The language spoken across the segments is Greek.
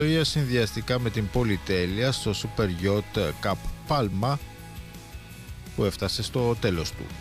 συνδυαστικά με την πολυτέλεια στο Super Yacht Cup Palma που έφτασε στο τέλος του.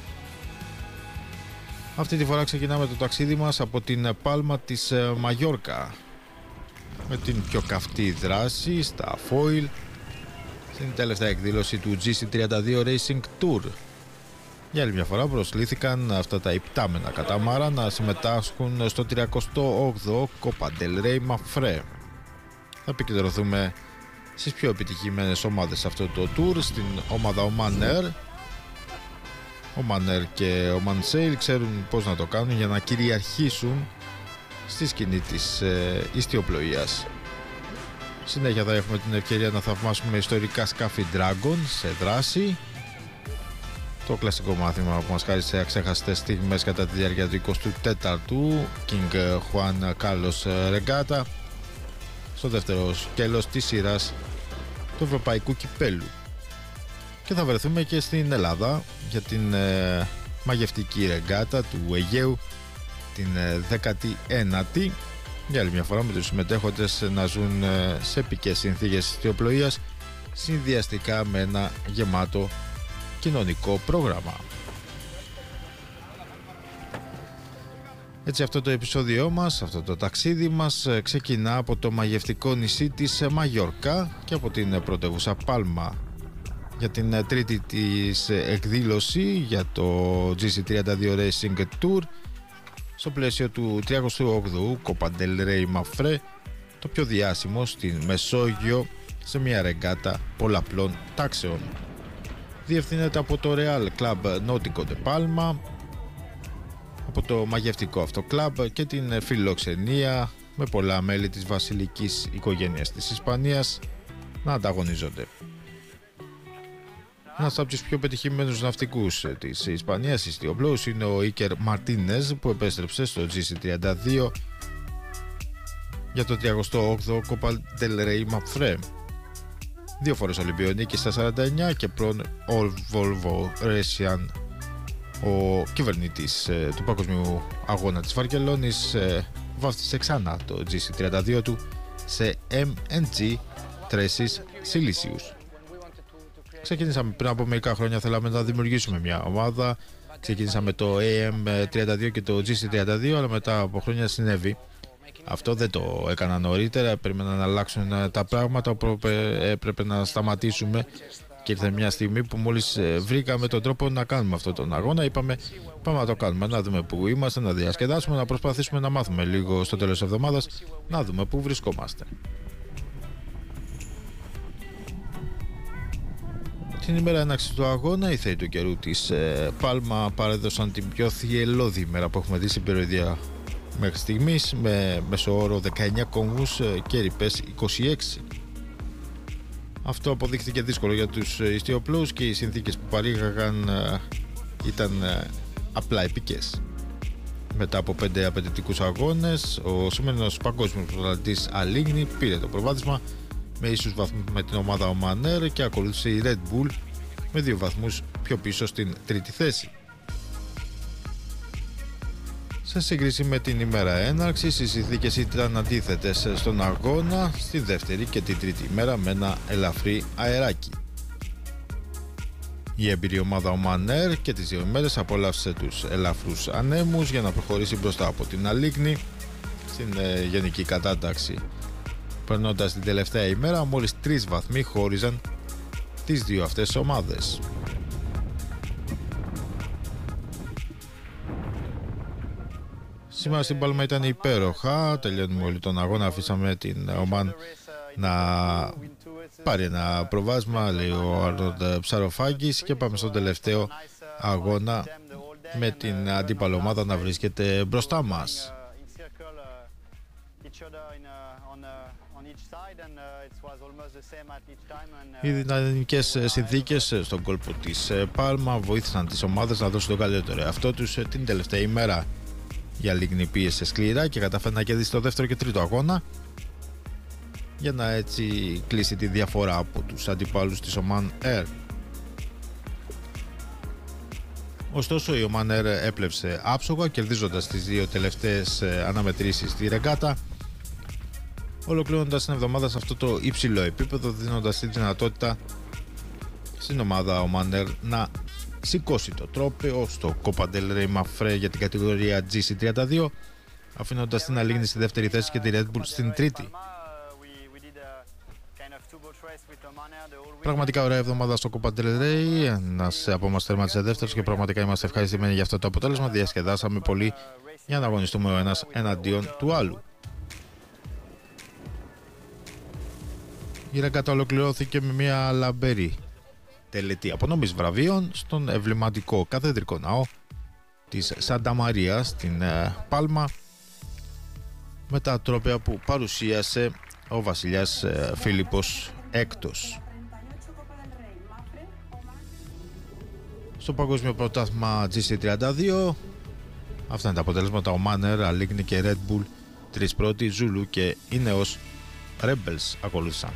Αυτή τη φορά ξεκινάμε το ταξίδι μας από την Πάλμα της Μαγιόρκα με την πιο καυτή δράση στα foil στην τελευταία εκδήλωση του GC32 Racing Tour. Για άλλη μια φορά προσλήθηκαν αυτά τα υπτάμενα καταμάρα να συμμετάσχουν στο 38ο Copa del Rey Mafre. Θα επικεντρωθούμε στις πιο επιτυχημένες ομάδες σε αυτό το tour, στην ομάδα Oman Air. Oman Air και Oman Sail ξέρουν πώς να το κάνουν για να κυριαρχήσουν στη σκηνή της ιστιοπλοείας. Συνέχεια θα έχουμε την ευκαιρία να θαυμάσουμε ιστορικά σκάφη Dragon σε δράση. Το κλασικό μάθημα που μας χάρισε αξέχαστες στιγμές κατά τη διάρκεια του 24ου King Juan Carlos Regatta στο δεύτερο σκέλος της σειράς του Ευρωπαϊκού Κυπέλου. Και θα βρεθούμε και στην Ελλάδα για την μαγευτική ρεγκάτα του Αιγαίου, την 19η, για άλλη μια φορά με τους συμμετέχοντες να ζουν σε επικές συνθήκες ιστιοπλοείας συνδυαστικά με ένα γεμάτο κοινωνικό πρόγραμμα. Έτσι αυτό το επεισόδιό μας, αυτό το ταξίδι μας ξεκινά από το μαγευτικό νησί της Μαγιόρκα και από την πρωτεύουσα Πάλμα για την τρίτη της εκδήλωση για το GC32 Racing Tour στο πλαίσιο του 38ου Copa del Rey Mafre, το πιο διάσημο στην Μεσόγειο σε μια ρεγκάτα πολλαπλών τάξεων. Διευθύνεται από το Real Club Náutico de Palma, από το μαγευτικό αυτό κλαμπ και την φιλοξενία με πολλά μέλη της βασιλικής οικογένειας της Ισπανίας να ανταγωνίζονται. Ένας από τους πιο πετυχημένους ναυτικούς της Ισπανίας ιστιοπλόους είναι ο Ίκερ Μαρτίνεζ που επέστρεψε στο GC32 για το 38ο Copa del Rey Mafre. Δύο φορές Ολυμπιονίκης στα 49 και πρώην Volvo Racing. Ο κυβερνήτης του Παγκοσμίου Αγώνα της Βαρκελόνης βάφτισε ξανά το GC32 του σε MNG Traces Silesius. Ξεκίνησαμε πριν από μερικά χρόνια, θέλαμε να δημιουργήσουμε μια ομάδα. Ξεκίνησαμε το AM32 και το GC32, αλλά μετά από χρόνια συνέβη. Αυτό δεν το έκανα νωρίτερα, περίμενα να αλλάξουν τα πράγματα, έπρεπε να σταματήσουμε και ήρθε μια στιγμή που μόλις βρήκαμε τον τρόπο να κάνουμε αυτόν τον αγώνα. Είπαμε πάμε να το κάνουμε, να δούμε πού είμαστε, να διασκεδάσουμε, να προσπαθήσουμε να μάθουμε λίγο στο τέλος της εβδομάδας, να δούμε πού βρισκόμαστε. Την ημέρα έναρξης του αγώνα, οι θεοί του καιρού της Πάλμα παρέδωσαν την πιο θυελλώδη ημέρα που έχουμε δει στην περιοδία μέχρι στιγμής, με μεσόωρο 19 κόμβους και ρηπές 26. Αυτό αποδείχθηκε δύσκολο για τους ιστιοπλούς και οι συνθήκες που παρήγαγαν ήταν απλά επικές. Μετά από 5 απαιτητικούς αγώνες, ο σημερινός παγκόσμιος πρωταθλητής Αλίγνη πήρε το προβάδισμα με ίσους βαθμούς με την ομάδα Oman Air και ακολούθησε η Red Bull με 2 βαθμούς πιο πίσω στην τρίτη θέση. Σε σύγκριση με την ημέρα έναρξης, οι συνθήκες ήταν αντίθετες στον αγώνα στη δεύτερη και την τρίτη ημέρα με ένα ελαφρύ αεράκι. Η έμπειρη ομάδα Oman Air και τις 2 ημέρες απόλαυσε τους ελαφρούς ανέμους για να προχωρήσει μπροστά από την Αλίγνη στην γενική κατάταξη. Περνώντας την τελευταία ημέρα, μόλις 3 βαθμοί χώριζαν τις 2 αυτές ομάδες. Σήμερα στην Πάλμα ήταν υπέροχα, τελειώνουμε όλη τον αγώνα, αφήσαμε την Oman να πάρει ένα προβάσμα, λέει ο Άρνοντ Ψαροφάκης, και πάμε στον τελευταίο αγώνα με την αντίπαλη ομάδα να βρίσκεται μπροστά μας. Οι δυναμικές συνθήκες στον κόλπο της Πάλμα βοήθησαν τις ομάδες να δώσουν το καλύτερο εαυτό τους την τελευταία ημέρα. Η Αλίγνη πίεσε σκληρά και καταφέρει να κερδίσει το δεύτερο και τρίτο αγώνα για να έτσι κλείσει τη διαφορά από τους αντιπάλους της Oman Air. Ωστόσο η Oman Air έπλεψε άψογα, κερδίζοντας τις 2 τελευταίες αναμετρήσεις στη ρεγκάτα, ολοκληρώνοντας την εβδομάδα σε αυτό το υψηλό επίπεδο, δίνοντας τη δυνατότητα στην ομάδα Omaner να σηκώσει το τρόπαιο στο Copa del Rey Mafre για την κατηγορία GC32, αφήνοντας την Alingni στη δεύτερη θέση και τη Red Bull στην τρίτη. Πραγματικά ωραία εβδομάδα στο Copa del Rey. Ένας από εμάς τερμάτισε δεύτερος και πραγματικά είμαστε ευχαριστημένοι για αυτό το αποτέλεσμα. Διασκεδάσαμε πολύ για να αγωνιστούμε ο ένας εναντίον του άλλου. Η ρεγκάτα ολοκληρώθηκε με μια λαμπερή τελετή απονομής βραβείων στον εμβληματικό καθεδρικό ναό της Σάντα Μαρία στην Πάλμα, με τα τρόπαια που παρουσίασε ο βασιλιάς Φίλιππος Έκτος. Στο παγκόσμιο πρωτάθλημα GC32 αυτά είναι τα αποτελέσματα. Omaner, Alingni και Red Bull τρεις πρώτοι, Zulu και Ineos Rebels ακολούθησαν.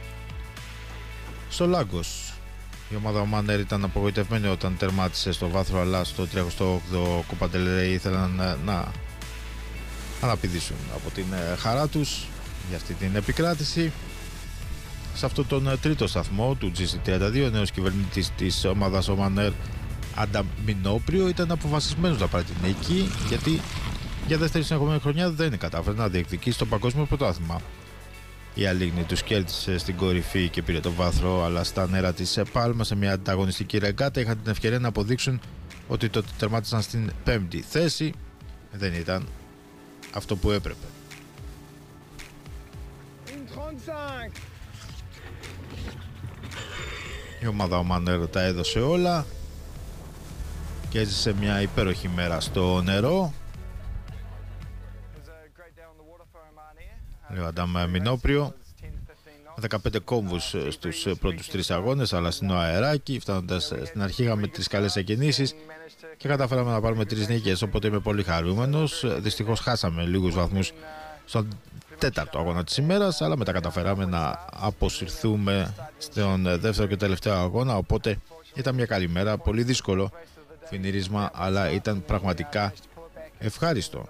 Στο Lagos η ομάδα Omaner ήταν απογοητευμένη όταν τερμάτισε στο βάθρο, αλλά στο 38ο Copa del Rey ήθελαν να αναπηδήσουν από την χαρά τους για αυτή την επικράτηση. Σε αυτόν τον τρίτο σταθμό του GC32, ο νέος κυβερνήτης της ομάδας Omaner, Adam Minoprio, ήταν αποφασισμένος να πάρει την νίκη, γιατί για δεύτερη συνεχόμενη χρονιά δεν κατάφερε να διεκδικήσει το παγκόσμιο πρωτάθλημα. Η Alingni τους κέρδισε στην κορυφή και πήρε το βάθρο, αλλά στα νερά της Πάλμα σε μια ανταγωνιστική ρεγκάτα είχαν την ευκαιρία να αποδείξουν ότι το τερμάτισαν στην πέμπτη θέση δεν ήταν αυτό που έπρεπε. Η ομάδα Omaner τα έδωσε όλα και έζησε μια υπέροχη μέρα στο νερό. Ο Αντάμ Μινόπριο 15 κόμβους στους πρώτους τρεις αγώνες, αλλά στην αεράκι, φτάνοντας στην αρχή είχαμε τις καλές εκκινήσεις και καταφέραμε να πάρουμε 3 νίκες, οπότε είμαι πολύ χαρούμενος. Δυστυχώς χάσαμε λίγους βαθμούς στον τέταρτο αγώνα της ημέρας, αλλά μετά καταφέραμε να αποσυρθούμε στον δεύτερο και τελευταίο αγώνα, οπότε ήταν μια καλή μέρα, πολύ δύσκολο φινίρισμα, αλλά ήταν πραγματικά ευχάριστο.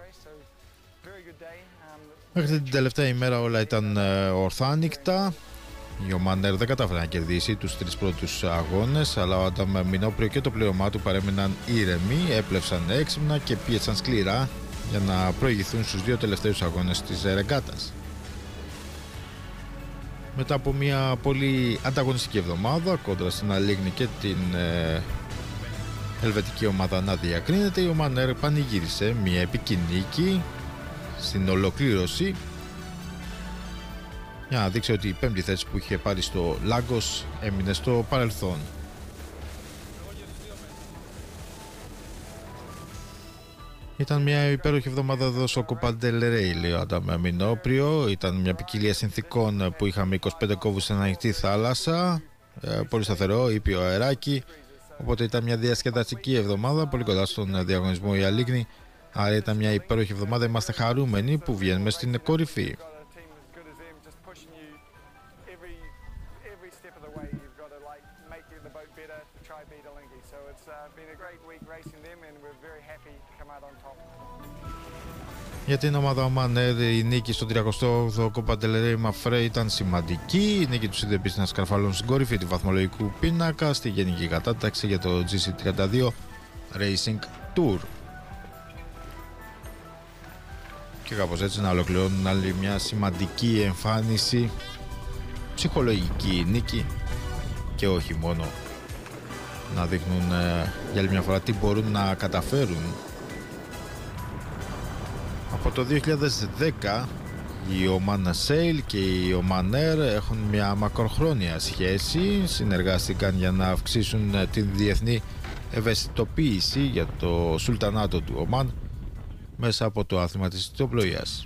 Μέχρι την τελευταία ημέρα όλα ήταν ορθάνικτα. Η Omaner δεν κατάφερε να κερδίσει τους 3 πρώτους αγώνες, αλλά ο Αντάμ Μινόπριο και το πλήρωμά του παρέμειναν ήρεμοι, έπλευσαν έξυπνα και πίεσαν σκληρά για να προηγηθούν στους 2 τελευταίους αγώνες της ρεγκάτας. Μετά από μια πολύ ανταγωνιστική εβδομάδα κόντρα στην Alingni και την ελβετική ομάδα να διακρίνεται, η Omaner πανηγύρισε μια επική νίκη στην ολοκλήρωση για να δείξει ότι η πέμπτη θέση που είχε πάρει στο Lagos έμεινε στο παρελθόν. Ήταν μια υπέροχη εβδομάδα εδώ στο Copa del Rey, λέει ο Αντάμ Μινόπριο. Ήταν μια ποικιλία συνθήκων που είχαμε 25 κόβους στην ανοιχτή θάλασσα, πολύ σταθερό, ήπιο αεράκι, οπότε ήταν μια διασκεδαστική εβδομάδα, πολύ κοντά στον διαγωνισμό η Alingni. Άρα ήταν μια υπέροχη εβδομάδα, είμαστε χαρούμενοι που βγαίνουμε στην κορυφή. Για την ομάδα Omaner η νίκη στο 38ο Copa del Rey Mafre ήταν σημαντική. Η νίκη τους είδε επίσης να σκαρφαλώνουν στην κορυφή του βαθμολογικού πίνακα στη γενική κατάταξη για το GC32 Racing Tour. Και κάπως έτσι να ολοκληρώνουν άλλη μια σημαντική εμφάνιση, ψυχολογική νίκη και όχι μόνο, να δείχνουν για άλλη μια φορά τι μπορούν να καταφέρουν. Από το 2010 η Oman Sail και η Omaner έχουν μια μακροχρόνια σχέση, συνεργάστηκαν για να αυξήσουν την διεθνή ευαισθητοποίηση για το Σουλτανάτο του Ομάν μέσα από το άθλημα της ιστιοπλοείας.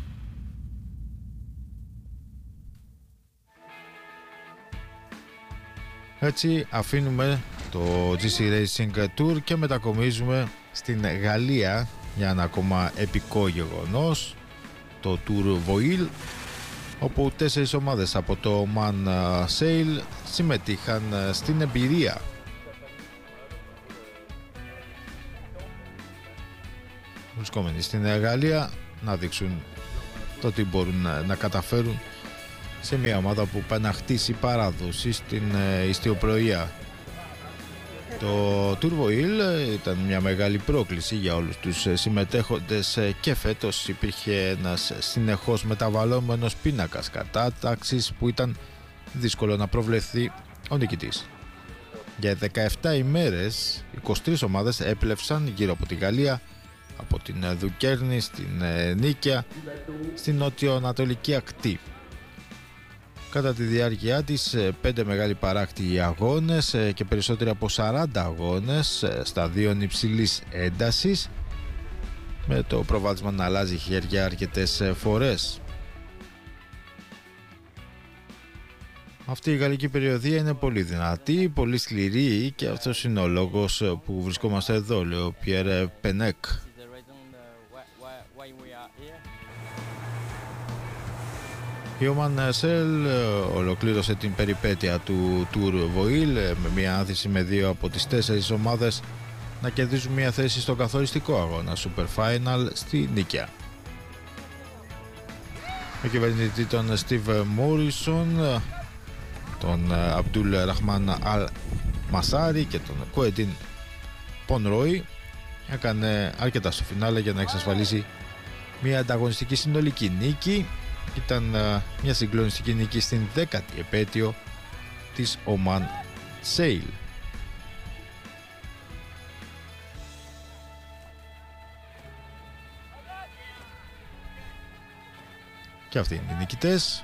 Έτσι αφήνουμε το GC Racing Tour και μετακομίζουμε στην Γαλλία για ένα ακόμα επικό γεγονός, το Tour Voile, όπου 4 ομάδες από το Oman Sail συμμετείχαν στην εμπειρία. Βρισκόμενοι στην Γαλλία να δείξουν το τι μπορούν να καταφέρουν σε μια ομάδα που πάει να χτίσει παράδοση στην ιστιοπλοεία. Το Turbo ήταν μια μεγάλη πρόκληση για όλους τους συμμετέχοντες και φέτος υπήρχε ένας συνεχώς μεταβαλλόμενος πίνακας κατάταξης που ήταν δύσκολο να προβλεφθεί ο νικητής. Για 17 ημέρες 23 ομάδες έπλευσαν γύρω από τη Γαλλία, από την Δουκέρνη στην Νίκαια, στην νότιο-ανατολική ακτή. Κατά τη διάρκεια της 5 μεγάλοι παράκτιοι αγώνες και περισσότεροι από 40 αγώνες σταδίων υψηλής έντασης, με το προβάδισμα να αλλάζει χέρια αρκετές φορές. Αυτή η γαλλική περιοδία είναι πολύ δυνατή, πολύ σκληρή και αυτός είναι ο λόγος που βρισκόμαστε εδώ, λέει ο Πιέρ Πενέκ. Η Oman Sale ολοκλήρωσε την περιπέτεια του Tour Voil με μια άνθηση με 2 από τις 4 ομάδες να κερδίζουν μια θέση στον καθοριστικό αγώνα Super Final στη Νίκαια. Ο κυβερνητή των Steve Morrison, τον Abdul Rahman Al Masari και τον Quentin Ponroy έκανε αρκετά στο φινάλε για να εξασφαλίσει μια ανταγωνιστική συνολική νίκη. Ήταν μια συγκλονιστική νίκη στην 10η επέτειο της Oman Sale. Και αυτοί είναι οι νικητές.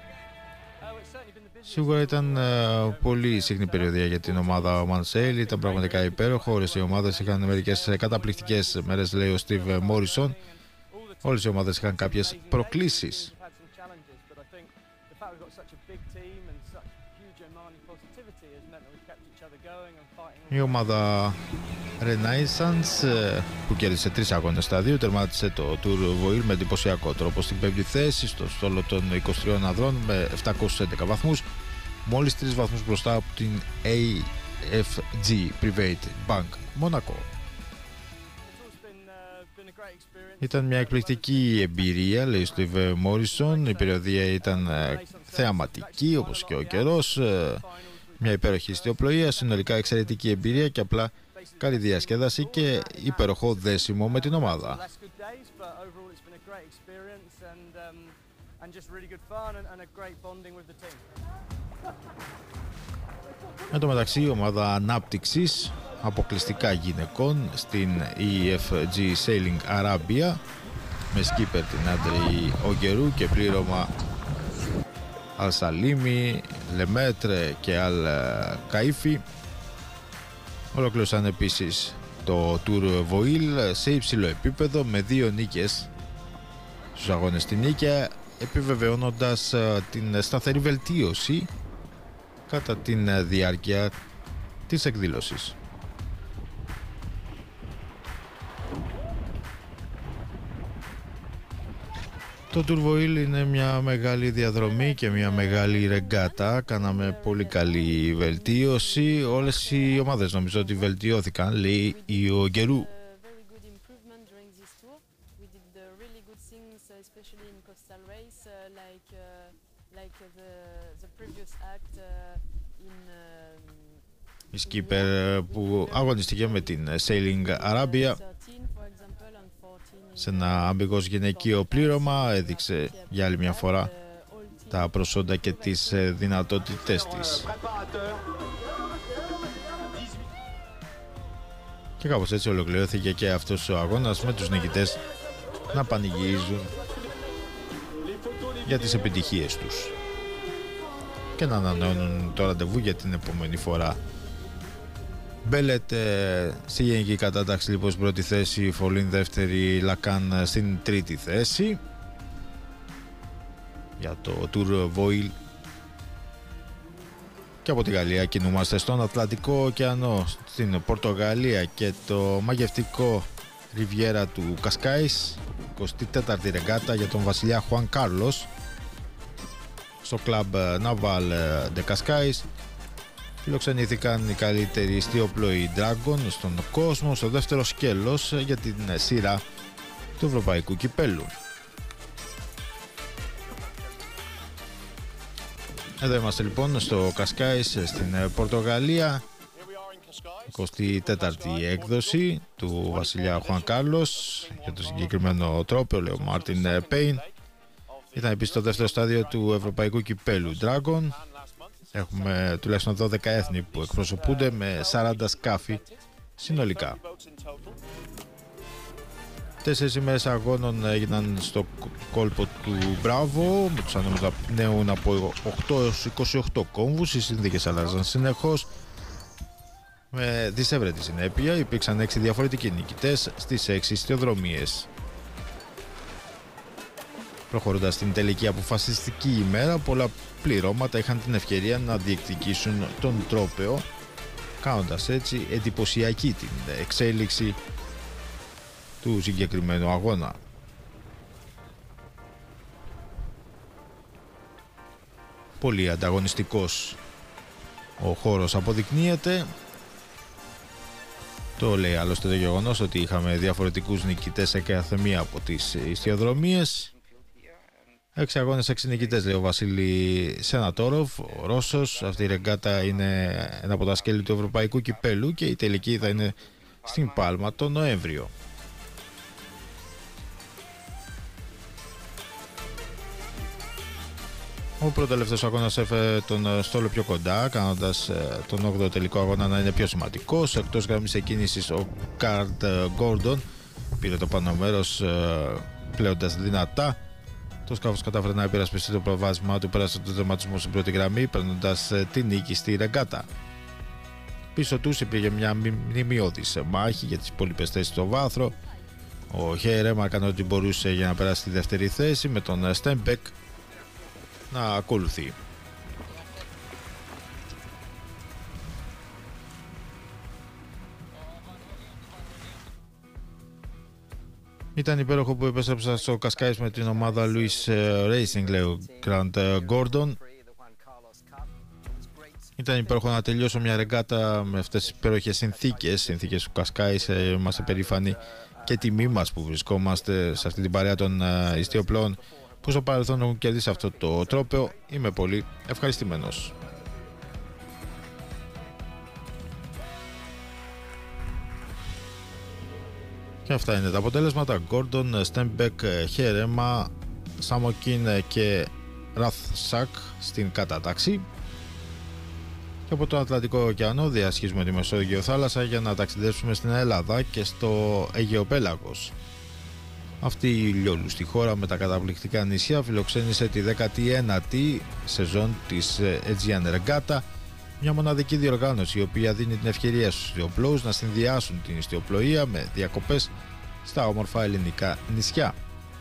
Σίγουρα ήταν πολύ συχνή περιοδία για την ομάδα Oman Sale. Ήταν πραγματικά υπέροχο. Όλες οι ομάδες είχαν μερικές καταπληκτικές μέρες, λέει ο Steve Morrison. Όλες οι ομάδες είχαν κάποιες προκλήσεις. Η ομάδα Renaissance, που κέρδισε 3 αγώνες στα 2, τερμάτισε το Tour Voil με εντυπωσιακό τρόπο στην 5η θέση στο στόλο των 23 ανδρών με 711 βαθμούς, μόλις 3 βαθμούς μπροστά από την AFG Private Bank Monaco. Ήταν μια εκπληκτική εμπειρία, λέει ο Steve Morrison. Η περιοδία ήταν θεαματική όπως και ο καιρός. Μια υπέροχη ιστιοπλοεία, συνολικά εξαιρετική εμπειρία και απλά καλή διασκέδαση και υπέροχο δέσιμο με την ομάδα. Εν τω μεταξύ, η ομάδα ανάπτυξης αποκλειστικά γυναικών στην EFG Sailing Arabia με σκίπερ την Άντρη Ογκερού και πλήρωμα Αλσαλίμι, Λεμέτρε και Αλ Καΐφι ολοκλήρωσαν επίσης το Tour Voil σε υψηλό επίπεδο με 2 νίκες στους αγώνες στην Νίκαια, επιβεβαιώνοντας την σταθερή βελτίωση κατά την διάρκεια της εκδήλωσης. Το Tour Voil είναι μια μεγάλη διαδρομή και μια μεγάλη ρεγκάτα. Κάναμε πολύ καλή βελτίωση. Όλες οι ομάδες νομίζω ότι βελτιώθηκαν, λέει η Ογκερού. Η skipper που αγωνιστηκε με την Sailing Arabia σε ένα αμπηγός γυναικείο πλήρωμα έδειξε για άλλη μια φορά τα προσόντα και τις δυνατότητές της. Και κάπως έτσι ολοκληρώθηκε και αυτός ο αγώνας με τους νικητές να πανηγυρίζουν για τις επιτυχίες τους και να ανανεώνουν το ραντεβού για την επόμενη φορά. Μπέλετ στη γενική κατάταξη λοιπόν στην πρώτη θέση, Φολίν δεύτερη, Λακάν στην τρίτη θέση για το Tour Voil. Και από τη Γαλλία κινούμαστε στον Ατλαντικό ωκεανό, στην Πορτογαλία και το μαγευτικό Ριβιέρα του Κασκάις, 24η ρεγκάτα για τον βασιλιά Χουάν Κάρλος στο κλαμπ Naval de Cascais. Φιλοξενήθηκαν οι καλύτεροι ιστιοπλοοί Dragon στον κόσμο στο δεύτερο σκέλος για την σειρά του Ευρωπαϊκού Κυπέλλου. Εδώ είμαστε λοιπόν στο Cascais στην Πορτογαλία, 24η έκδοση του βασιλιά Χουαν Κάρλος για το συγκεκριμένο τρόπο, λέει ο Μάρτιν Πέιν. Ήταν επίσης το δεύτερο στάδιο του Ευρωπαϊκού Κυπέλου Dragon. Έχουμε τουλάχιστον 12 έθνη που εκπροσωπούνται με 40 σκάφη συνολικά. 4 ημέρες αγώνων έγιναν στο κόλπο του Μπράβο, με τους ανέμους να πνέουν από 8 έως 28 κόμβους. Οι συνθήκες αλλάζαν συνεχώς. Με δυσέβρετη συνέπεια υπήρξαν 6 διαφορετικοί νικητές στις 6 ιστιοδρομίες. Προχωρώντας στην τελική αποφασιστική ημέρα, πολλά πληρώματα είχαν την ευκαιρία να διεκδικήσουν τον τρόπαιο, κάνοντας έτσι εντυπωσιακή την εξέλιξη του συγκεκριμένου αγώνα. Πολύ ανταγωνιστικός ο χώρος αποδεικνύεται. Το λέει άλλωστε το γεγονός ότι είχαμε διαφορετικούς νικητές σε κάθε μία από τις ιστιοδρομίες. 6 αγώνες, 6 νικητές, λέει ο Βασίλη Σενατόροφ, ο Ρώσος. Αυτή η ρεγκάτα είναι ένα από τα σκέλη του Ευρωπαϊκού Κυπέλου και η τελική θα είναι στην Πάλμα τον Νοέμβριο. Ο πρώτο-τελευταίος αγώνας έφερε τον στόλο πιο κοντά, κάνοντας τον 8ο τελικό αγώνα να είναι πιο σημαντικός. Εκτός γραμμής εκκίνησης, ο Καρντ Γκόρντον πήρε το πάνω μέρος πλέοντας δυνατά. Το σκάφος κατάφερε να υπερασπιστεί το προβάδισμά του, πέρασε το τερματισμό στην πρώτη γραμμή, παίρνοντας τη νίκη στη ρεγκάτα. Πίσω τους υπήρχε μια μνημειώδης μάχη για τις υπόλοιπες θέσεις στο βάθρο. Ο Χέιρεμα έκανε ό,τι μπορούσε για να περάσει στη δεύτερη θέση, με τον Στέμπεκ να ακολουθεί. Ήταν υπέροχο που επέστρεψα στο Cascais με την ομάδα Louis Racing, λέει ο Grant Gordon. Ήταν υπέροχο να τελειώσω μια ρεγκάτα με αυτές τις υπέροχες συνθήκες του Cascais. Είμαστε περήφανοι και τιμή μας που βρισκόμαστε σε αυτή την παρέα των ιστιοπλών που στο παρελθόν έχουν κερδίσει αυτό το τρόπαιο. Είμαι πολύ ευχαριστημένος. Και αυτά είναι τα αποτέλεσματα. Γκόρντον, Στέμπεκ, Χέρεμα, Σάμοκιν και Ραθσάκ στην κατάταξη. Και από τον Ατλαντικό ωκεανό διασχίζουμε τη Μεσόγειο θάλασσα για να ταξιδέψουμε στην Ελλάδα και στο Αιγαίο Πέλαγος. Αυτή η λιόλουστη χώρα με τα καταπληκτικά νησιά φιλοξένησε τη 19η σεζόν της Aegean Regatta, μια μοναδική διοργάνωση η οποία δίνει την ευκαιρία στους ιστιοπλώους να συνδυάσουν την ιστιοπλοεία με διακοπές στα όμορφα ελληνικά νησιά.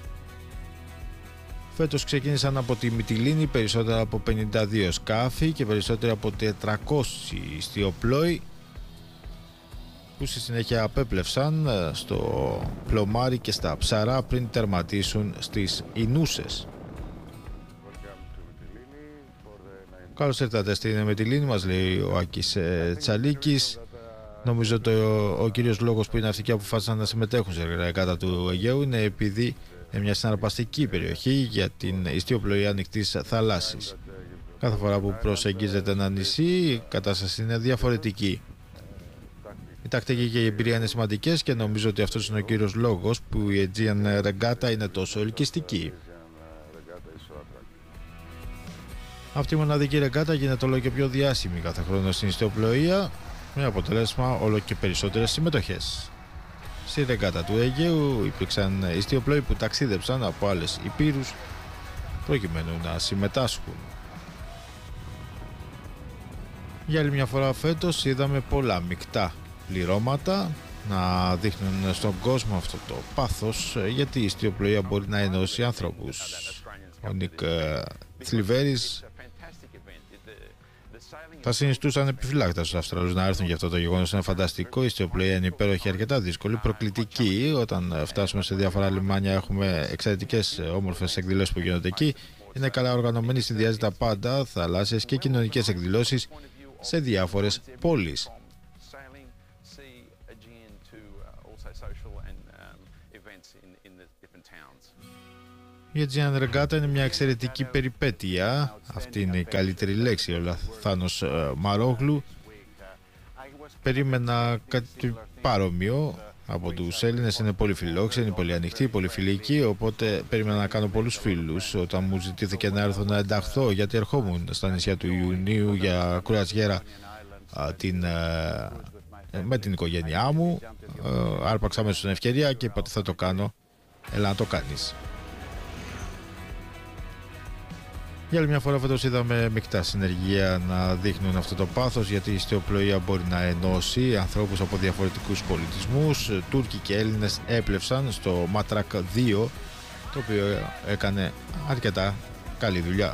Φέτος ξεκίνησαν από τη Μυτιλήνη περισσότερα από 52 σκάφη και περισσότερα από 400 ιστιοπλώοι που στη συνέχεια απέπλευσαν στο πλωμάρι και στα ψαρά πριν τερματίσουν στις Ινούσες. Καλώς ήρθατε στην Μυτιλήνη, μας λέει ο Άκης Τσαλίκης. Νομίζω ο κύριος λόγος που οι ναυτικοί αποφάσισαν να συμμετέχουν σε ρεγκάτα του Αιγαίου είναι επειδή είναι μια συναρπαστική περιοχή για την ιστιοπλοεία ανοιχτής θαλάσσης. Κάθε φορά που προσεγγίζεται ένα νησί η κατάσταση είναι διαφορετική. Η τακτική και η εμπειρία είναι σημαντικές και νομίζω ότι αυτός είναι ο κύριος λόγος που η Aegean Regatta είναι τόσο ελκυστική. Αυτή η μοναδική ρεγκάτα γίνεται όλο και πιο διάσημη κάθε χρόνο στην ιστιοπλοεία, με αποτέλεσμα όλο και περισσότερες συμμετοχές. Στη ρεγκάτα του Αιγαίου υπήρξαν ιστιοπλοοί που ταξίδεψαν από άλλες υπήρους προκειμένου να συμμετάσχουν. Για άλλη μια φορά φέτος είδαμε πολλά μεικτά πληρώματα να δείχνουν στον κόσμο αυτό το πάθος, γιατί η ιστιοπλοεία μπορεί να ενώσει ανθρώπους. Ο Νικ Θλιβέρης θα συνιστούσαν επιφυλάκτα στους Αυστραλούς να έρθουν για αυτό το γεγονός. Είναι φανταστικό, η ιστιοπλοεία είναι υπέροχη, αρκετά δύσκολη, προκλητική. Όταν φτάσουμε σε διάφορα λιμάνια έχουμε εξαιρετικές όμορφες εκδηλώσεις που γίνονται εκεί. Είναι καλά οργανωμένη, συνδυάζει τα πάντα, θαλάσσιες και κοινωνικές εκδηλώσεις σε διάφορες πόλεις. Η Aegean Regatta είναι μια εξαιρετική περιπέτεια. Αυτή είναι η καλύτερη λέξη. Ο Λαθάνος Μαρόγλου. Περίμενα κάτι παρόμοιο από τους Έλληνες. Είναι πολύ φιλόξενοι, πολύ ανοιχτοί, πολύ φιλικοί. Οπότε περίμενα να κάνω πολλούς φίλους. Όταν μου ζητήθηκε να έρθω να ενταχθώ, γιατί ερχόμουν στα νησιά του Ιουνίου για κρουαζιέρα με την οικογένειά μου, άρπαξα μέσα στην ευκαιρία και είπα ότι θα το κάνω. Έλα να το κάνεις. Για άλλη μια φορά φέτος είδαμε μεικτά συνεργεία να δείχνουν αυτό το πάθος, γιατί η ιστιοπλοεία μπορεί να ενώσει ανθρώπους από διαφορετικούς πολιτισμούς. Τούρκοι και Έλληνες έπλευσαν στο Μάτρακ 2, το οποίο έκανε αρκετά καλή δουλειά.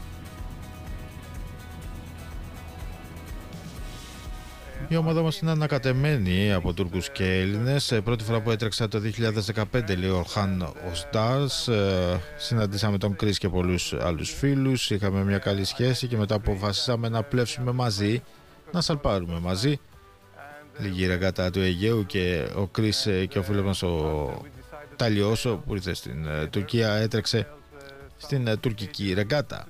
Η ομάδα μας είναι ανακατεμένη από Τούρκους και Έλληνες. Πρώτη φορά που έτρεξα το 2015, λέει ο Χαν Οστάρς, συναντήσαμε τον Κρίς και πολλούς άλλους φίλους. Είχαμε μια καλή σχέση και μετά αποφασίσαμε να πλεύσουμε μαζί, να σαλπάρουμε μαζί. Λίγη ρεγκάτα του Αιγαίου και ο Κρίς και ο φίλος μας ο Ταλιώσο, που ήρθε στην Τουρκία, έτρεξε στην τουρκική ρεγκάτα.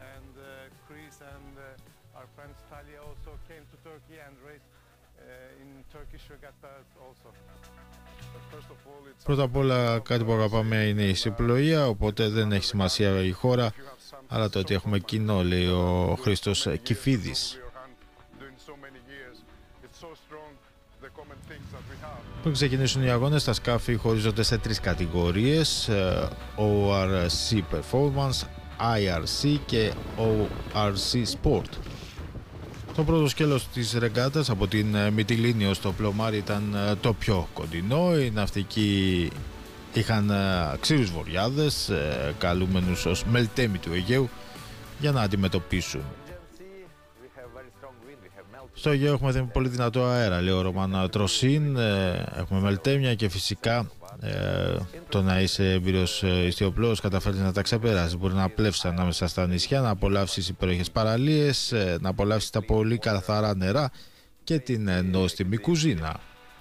Πρώτα απ' όλα κάτι που αγαπάμε είναι η ιστιοπλοεία, οπότε δεν έχει σημασία η χώρα, αλλά το ότι έχουμε κοινό, λέει ο Χρήστος Κηφίδης. Πριν ξεκινήσουν οι αγώνες, τα σκάφη χωρίζονται σε 3 κατηγορίες: ORC Performance, IRC και ORC Sport. Το πρώτο σκέλος της ρεγκάτας από την Μυτιλήνη ως το Πλωμάρι ήταν το πιο κοντινό. Οι ναυτικοί είχαν ξύρους βοριάδες, καλούμενους ως μελτέμι του Αιγαίου, για να αντιμετωπίσουν. Στο Αιγαίο έχουμε πολύ δυνατό αέρα, λέει ο Ρωμάν Τροσίν. Έχουμε μελτέμια και φυσικά το να είσαι έμπειρος ιστιοπλώος καταφέρεις να τα ξεπεράσεις. Μπορεί να πλεύσεις ανάμεσα στα νησιά, να απολαύσεις υπέροχες παραλίες, να απολαύσεις τα πολύ καθαρά νερά και την νόστιμη κουζίνα.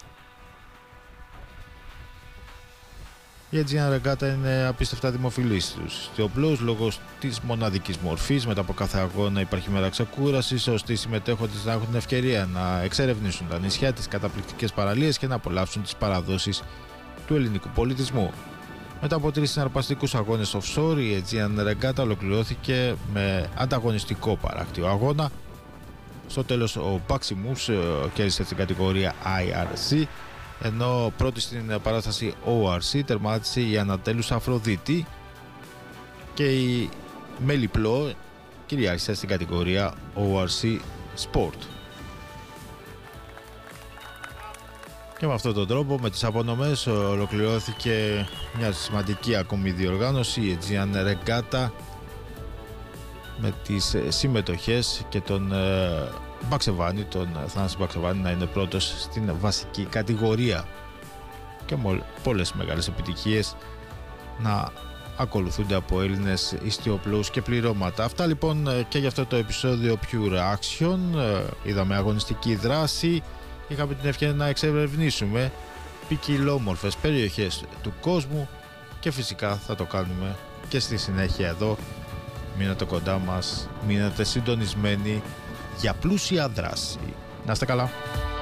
Η Aegean Regatta είναι απίστευτα δημοφιλής στους ιστιοπλώους λόγω της μοναδικής μορφής. Μετά από κάθε αγώνα υπάρχει μέρα ξεκούρασης, ώστε οι συμμετέχοντες να έχουν την ευκαιρία να εξερευνήσουν τα νησιά, τις καταπληκτικές παραλίες και να απολαύσουν τις παραδόσεις του ελληνικού πολιτισμού. Μετά από 3 συναρπαστικούς αγώνες offshore, η Aegean Regatta ολοκληρώθηκε με ανταγωνιστικό παράκτιο αγώνα. Στο τέλος ο Maximus κέρδισε στην κατηγορία IRC, ενώ πρώτη στην παράσταση ORC τερμάτισε η Ανατέλους Αφροδίτη και η Μέλη Πλό κυριάρχησε στην κατηγορία ORC Sport. Και με αυτόν τον τρόπο, με τις απονομές, ολοκληρώθηκε μια σημαντική ακόμη διοργάνωση, η Aegean Regatta, με τις συμμετοχές και τον Μπαξεβάνη, τον Θανάση Μπαξεβάνη, να είναι πρώτος στην βασική κατηγορία και πολλές μεγάλες επιτυχίες να ακολουθούνται από Έλληνες ιστιοπλώους και πληρώματα. Αυτά λοιπόν και για αυτό το επεισόδιο Pure Action. Είδαμε αγωνιστική δράση, είχαμε την ευκαιρία να εξερευνήσουμε ποικιλόμορφες περιοχές του κόσμου και φυσικά θα το κάνουμε και στη συνέχεια εδώ. Μείνετε κοντά μας, μείνετε συντονισμένοι για πλούσια δράση. Να είστε καλά.